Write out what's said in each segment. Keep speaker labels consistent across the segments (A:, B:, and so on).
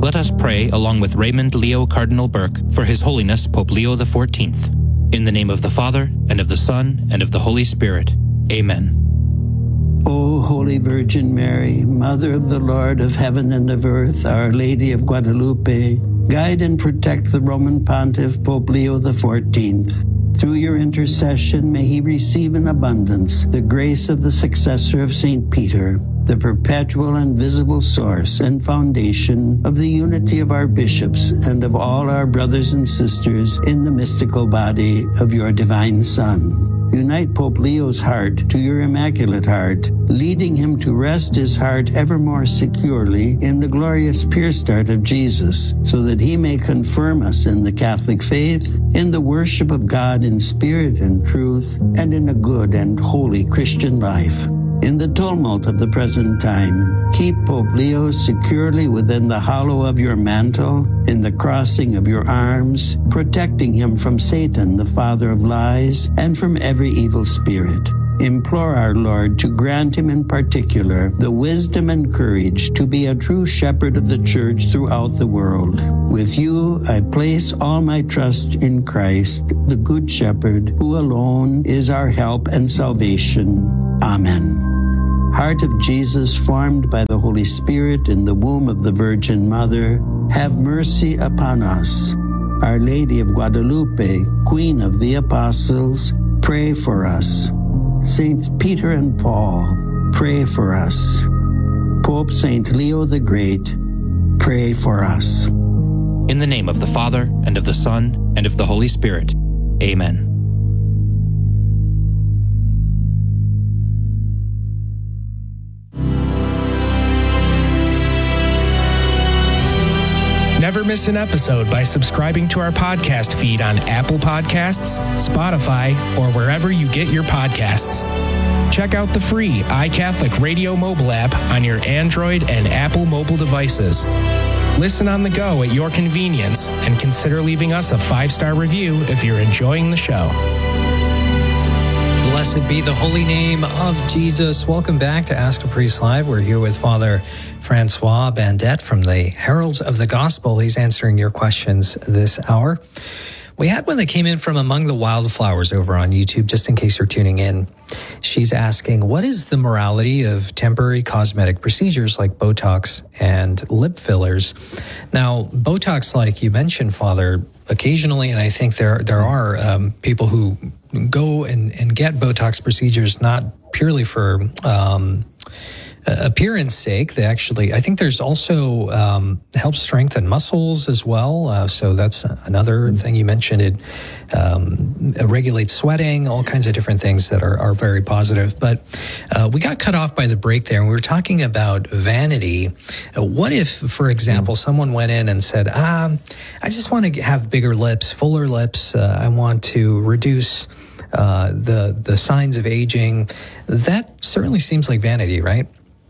A: Let us pray along with Raymond Leo Cardinal Burke for His Holiness Pope Leo XIV. In the name of the Father, and of the Son, and of the Holy Spirit. Amen.
B: O Holy Virgin Mary, Mother of the Lord of heaven and of earth, Our Lady of Guadalupe, guide and protect the Roman Pontiff Pope Leo XIV. Through your intercession, may he receive in abundance the grace of the successor of St. Peter, the perpetual and visible source and foundation of the unity of our bishops and of all our brothers and sisters in the mystical body of your divine Son. Unite Pope Leo's heart to your Immaculate Heart, leading him to rest his heart ever more securely in the glorious pierced heart of Jesus, so that he may confirm us in the Catholic faith, in the worship of God in spirit and truth, and in a good and holy Christian life. In the tumult of the present time, keep Pope Leo securely within the hollow of your mantle, in the crossing of your arms, protecting him from Satan, the father of lies, and from every evil spirit. Implore our Lord to grant him in particular the wisdom and courage to be a true shepherd of the Church throughout the world. With you, I place all my trust in Christ, the Good Shepherd, who alone is our help and salvation. Amen. Heart of Jesus, formed by the Holy Spirit in the womb of the Virgin Mother, have mercy upon us. Our Lady of Guadalupe, Queen of the Apostles, pray for us. Saints Peter and Paul, pray for us. Pope Saint Leo the Great, pray for us.
A: In the name of the Father, and of the Son, and of the Holy Spirit. Amen.
C: Never miss an episode by subscribing to our podcast feed on Apple Podcasts, Spotify, or wherever you get your podcasts. Check out the free iCatholic Radio mobile app on your Android and Apple mobile devices. Listen on the go at your convenience, and consider leaving us a 5-star review if you're enjoying the show.
D: Blessed be the holy name of Jesus. Welcome back to Ask a Priest Live. We're here with Father Francois Bandette from the Heralds of the Gospel. He's answering your questions this hour. We had one that came in from Among the Wildflowers over on YouTube, just in case you're tuning in. She's asking, what is the morality of temporary cosmetic procedures like Botox and lip fillers? Now, Botox, like you mentioned, Father, occasionally, and I think there are people who go and get Botox procedures not purely for appearance sake. They actually, I think there's also helps strengthen muscles as well. So that's another thing you mentioned. It regulates sweating, all kinds of different things that are very positive. But we got cut off by the break there, and we were talking about vanity. What if, for example, someone went in and said, I just want to have bigger lips, fuller lips. I want to reduce the signs of aging. That certainly seems like vanity, right?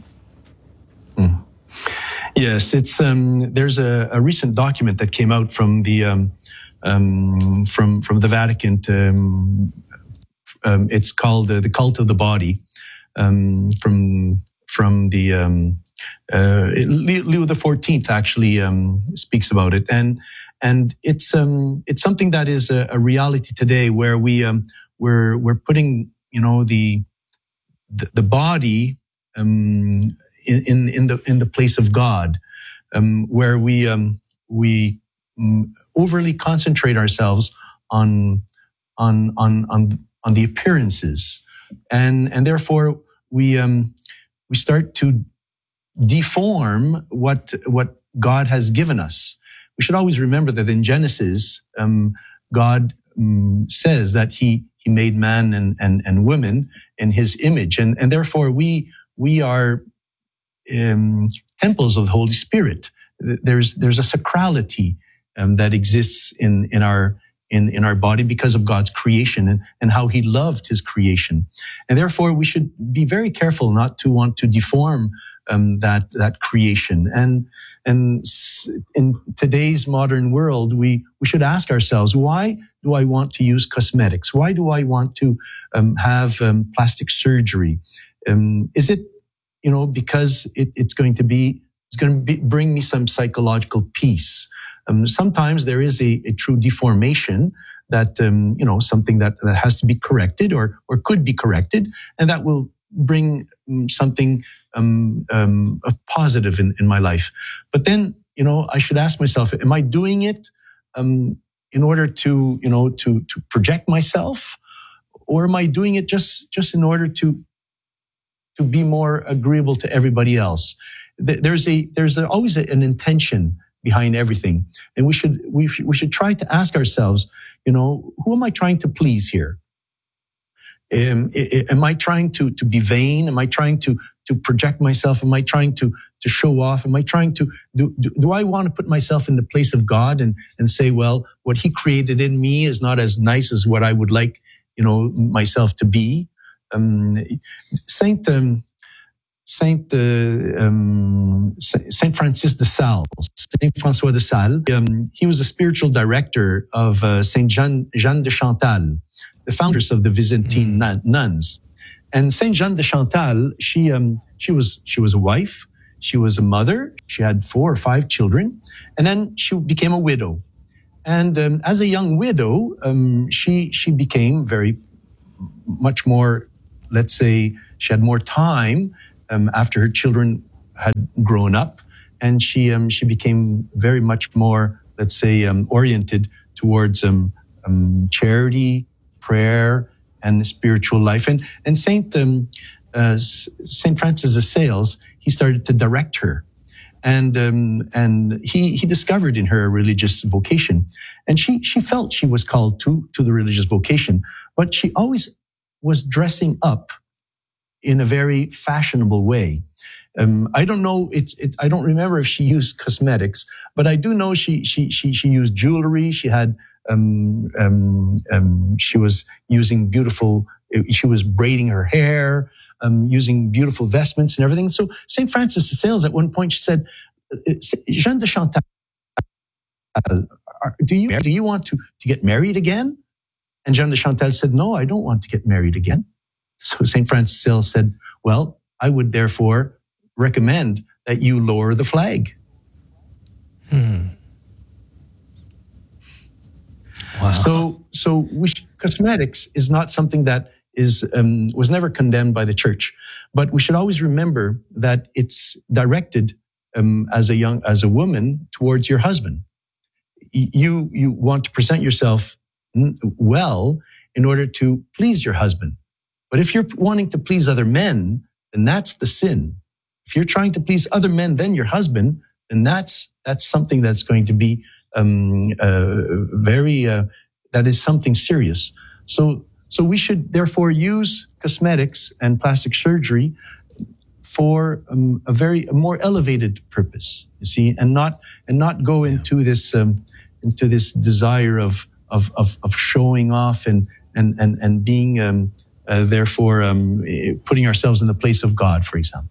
E: Yes, it's there's a recent document that came out from the from the Vatican. It's called the Cult of the Body. From the Leo XIV actually speaks about it, and it's something that is a reality today, where we're putting the body in the place of God, where we overly concentrate ourselves on the appearances, and therefore we start to deform what God has given us. We should always remember that in Genesis, God says that He made man and women in His image, and therefore we are temples of the Holy Spirit. There's a sacrality that exists in our body because of God's creation and how He loved His creation, and therefore we should be very careful not to want to deform that creation. And in today's modern world, we should ask ourselves, why do I want to use cosmetics? Why do I want to have plastic surgery? Is it because it's going to be is going to bring me some psychological peace. Sometimes there is a true deformation that, something that has to be corrected or could be corrected, and that will bring something positive in my life. But then, I should ask myself, am I doing it in order to project myself, or am I doing it just in order to be more agreeable to everybody else? There's always an intention behind everything, and we should try to ask ourselves, who am I trying to please here? Am I trying to be vain? Am I trying to project myself? Am I trying to show off? Am I trying to do I want to put myself in the place of God and say, well, what He created in me is not as nice as what I would like, myself to be? Saint Francis de Sales, Saint François de Sales, he was a spiritual director of Saint Jeanne de Chantal, the founders of the Byzantine nuns. And Saint Jeanne de Chantal, she was a wife, she was a mother, she had 4 or 5 children, and then she became a widow. And as a young widow, she became very much more, let's say, she had more time after her children had grown up, and she became very much more, let's say, oriented towards charity, prayer, and the spiritual life. And Saint Francis de Sales, he started to direct her, and he discovered in her a religious vocation, and she felt she was called to the religious vocation, but she always was dressing up in a very fashionable way. I don't know. I don't remember if she used cosmetics, but I do know she used jewelry. She had. She was using beautiful. She was braiding her hair, using beautiful vestments and everything. So Saint Francis de Sales, at one point, she said, "Jeanne de Chantal, do you want to get married again?" And Jeanne de Chantal said, "No, I don't want to get married again." So St. Francis de Sales said, "Well, I would therefore recommend that you lower the flag."
D: Wow.
E: So cosmetics is not something that was never condemned by the church, but we should always remember that it's directed as a woman towards your husband. You want to present yourself well in order to please your husband. But if you're wanting to please other men, then that's the sin. If you're trying to please other men than your husband, then that's something that's going to be that is something serious. So we should therefore use cosmetics and plastic surgery for a more elevated purpose, you see, and not go into this desire of showing off and being therefore putting ourselves in the place of God, for example.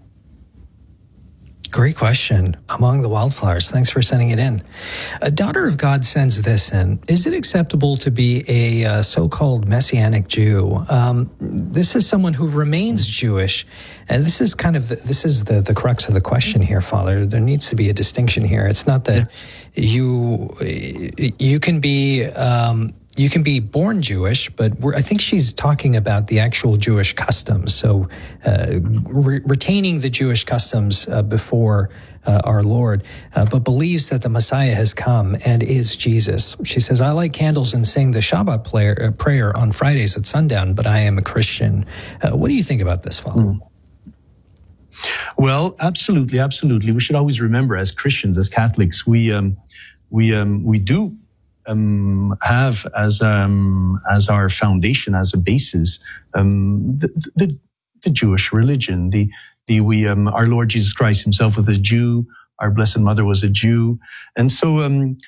D: Great question. Among the Wildflowers. Thanks for sending it in. A Daughter of God sends this in. Is it acceptable to be a so-called Messianic Jew? This is someone who remains Jewish. And this is kind of the crux of the question here, Father. There needs to be a distinction here. It's not that you can be born Jewish, but I think she's talking about the actual Jewish customs. So retaining the Jewish customs before our Lord, but believes that the Messiah has come and is Jesus. She says, "I light candles and sing the Shabbat prayer on Fridays at sundown, but I am a Christian." What do you think about this, Father?
E: Well, absolutely. We should always remember, as Christians, as Catholics, we do have as our foundation, as a basis, the Jewish religion. Our Lord Jesus Christ Himself was a Jew. Our Blessed Mother was a Jew, and so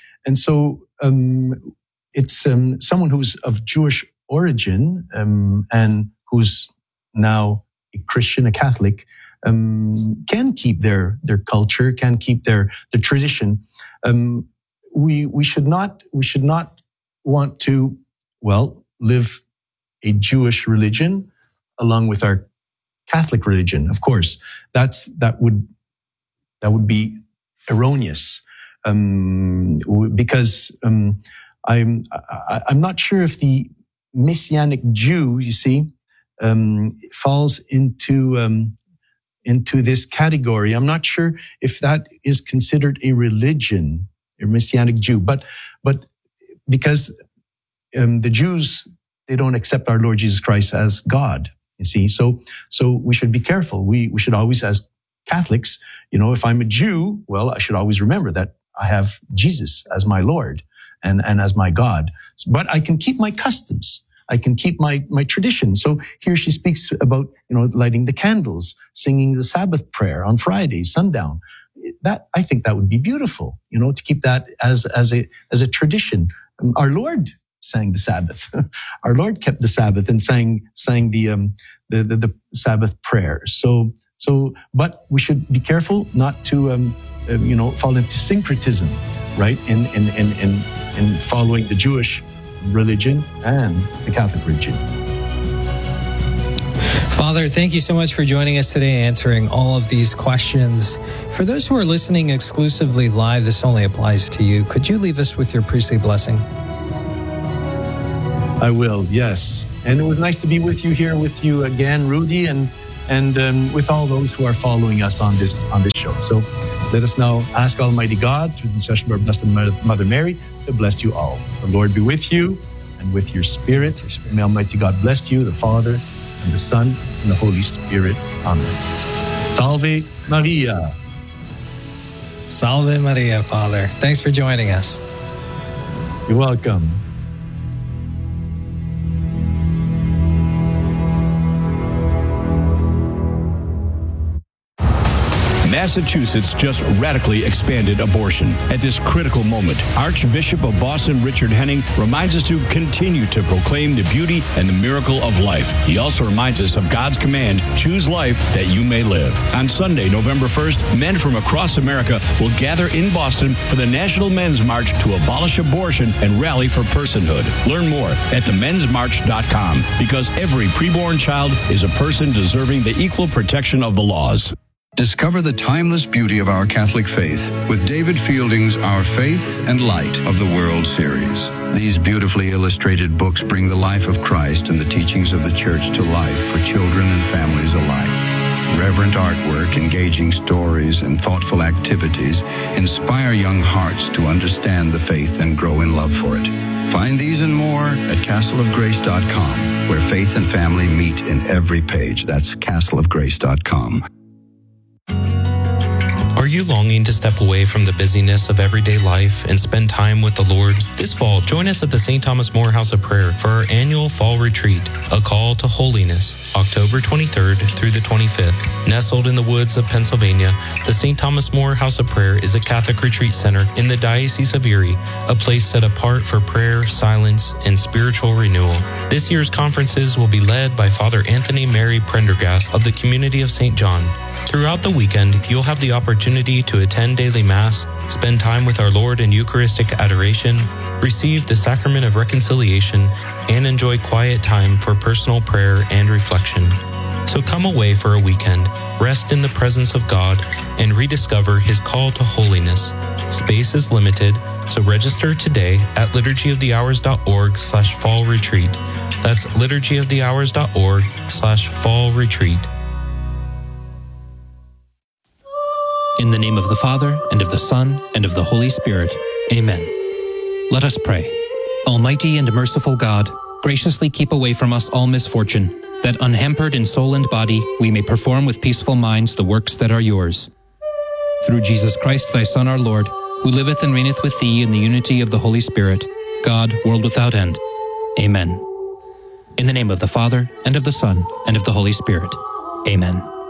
E: it's someone who's of Jewish origin and who's now a Christian, a Catholic, can keep their culture, can keep their tradition. We should not want to, live a Jewish religion along with our Catholic religion. Of course, that would That would be erroneous, because I'm not sure if the Messianic Jew, you see, falls into this category. I'm not sure if that is considered a religion, a Messianic Jew, but because the Jews, they don't accept our Lord Jesus Christ as God, you see. So we should be careful. We should always, as Catholics, if I'm a Jew, well, I should always remember that I have Jesus as my Lord and as my God. But I can keep my customs. I can keep my tradition. So here she speaks about, lighting the candles, singing the Sabbath prayer on Fridays, sundown. That, I think that would be beautiful, to keep that as a tradition. Our Lord sang the Sabbath. Our Lord kept the Sabbath and sang the Sabbath prayer. So, but we should be careful not to, fall into syncretism, right? In following the Jewish religion and the Catholic religion.
D: Father, thank you so much for joining us today, answering all of these questions. For those who are listening exclusively live, this only applies to you. Could you leave us with your priestly blessing?
E: I will, yes. And it was nice to be with you again, Rudy, and with all those who are following us on this show. So let us now ask Almighty God, through the intercession of our Blessed Mother Mary, to bless you all. The Lord be with you and with your spirit. May Almighty God bless you, the Father, and the Son, and the Holy Spirit. Amen. Salve Maria.
D: Salve Maria, Father. Thanks for joining us.
E: You're welcome.
F: Massachusetts just radically expanded abortion. At this critical moment, Archbishop of Boston Richard Henning reminds us to continue to proclaim the beauty and the miracle of life. He also reminds us of God's command, choose life that you may live. On Sunday, November 1st, men from across America will gather in Boston for the National Men's March to abolish abortion and rally for personhood. Learn more at themensmarch.com, because every preborn child is a person deserving the equal protection of the laws.
G: Discover the timeless beauty of our Catholic faith with David Fielding's Our Faith and Light of the World series. These beautifully illustrated books bring the life of Christ and the teachings of the Church to life for children and families alike. Reverent artwork, engaging stories, and thoughtful activities inspire young hearts to understand the faith and grow in love for it. Find these and more at castleofgrace.com, where faith and family meet in every page. That's castleofgrace.com.
A: Are you longing to step away from the busyness of everyday life and spend time with the Lord? This fall, join us at the St. Thomas More House of Prayer for our annual fall retreat, A Call to Holiness, October 23rd through the 25th. Nestled in the woods of Pennsylvania, the St. Thomas More House of Prayer is a Catholic retreat center in the Diocese of Erie, a place set apart for prayer, silence, and spiritual renewal. This year's conferences will be led by Father Anthony Mary Prendergast of the Community of St. John. Throughout the weekend, you'll have the opportunity to attend daily Mass, spend time with our Lord in Eucharistic adoration, receive the Sacrament of Reconciliation, and enjoy quiet time for personal prayer and reflection. So come away for a weekend, rest in the presence of God, and rediscover His call to holiness. Space is limited, so register today at liturgyofthehours.org/fall retreat. That's liturgyofthehours.org/fall retreat.
H: In the name of the Father, and of the Son, and of the Holy Spirit. Amen. Let us pray. Almighty and merciful God, graciously keep away from us all misfortune, that unhampered in soul and body we may perform with peaceful minds the works that are yours. Through Jesus Christ, thy Son, our Lord, who liveth and reigneth with thee in the unity of the Holy Spirit, God, world without end. Amen. In the name of the Father, and of the Son, and of the Holy Spirit. Amen.